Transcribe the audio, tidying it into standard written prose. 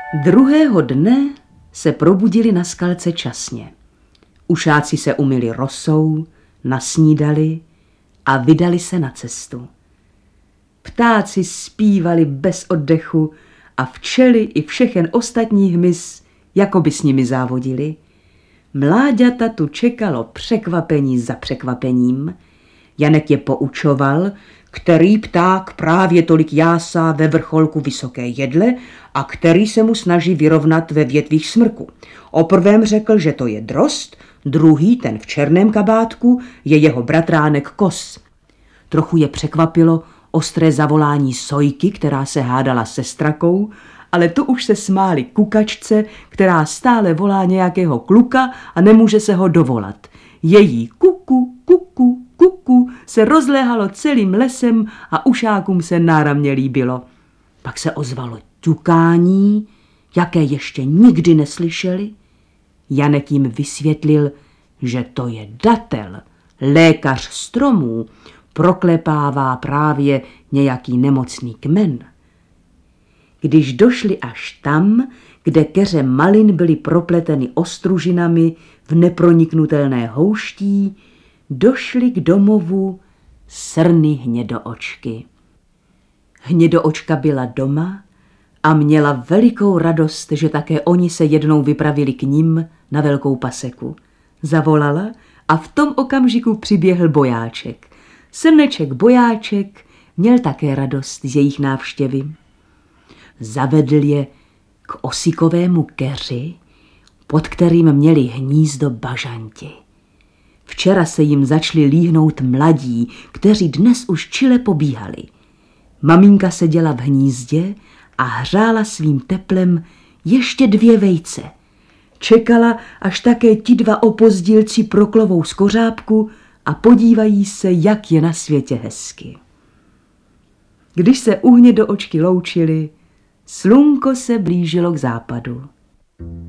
Druhého dne se probudili na skalce časně. Ušáci se umyli rosou, nasnídali a vydali se na cestu. Ptáci zpívali bez oddechu a včely i všechen ostatní hmyz, jako by s nimi závodili. Mláďata tu čekalo překvapení za překvapením. Janek je poučoval, který pták právě tolik jásá ve vrcholku vysoké jedle a který se mu snaží vyrovnat ve větvích smrku. O prvém řekl, že to je drost, druhý, ten v černém kabátku, je jeho bratránek Kos. Trochu je překvapilo ostré zavolání sojky, která se hádala se strakou, ale tu už se smáli kukačce, která stále volá nějakého kluka a nemůže se ho dovolat. Její kuku, kuku, kuku se rozléhalo celým lesem a ušákům se náramně líbilo. Pak se ozvalo ťukání, jaké ještě nikdy neslyšeli. Janek jim vysvětlil, že to je datel, lékař stromů, proklepává právě nějaký nemocný kmen. Když došli až tam, kde keře malin byly propleteny ostružinami v neproniknutelné houští, došli k domovu srny Hnědoočky. Hnědoočka byla doma a měla velikou radost, že také oni se jednou vypravili k nim na velkou paseku. Zavolala a v tom okamžiku přiběhl Bojáček. Srneček Bojáček měl také radost z jejich návštěvy. Zavedl je k osikovému keři, pod kterým měli hnízdo bažanti. Včera se jim začali líhnout mladí, kteří dnes už čile pobíhali. Maminka seděla v hnízdě a hřála svým teplem ještě 2 vejce. Čekala, až také ti 2 opozdilci proklovou z kořápku a podívají se, jak je na světě hezky. Když se u Hnědoočky loučili, slunko se blížilo k západu.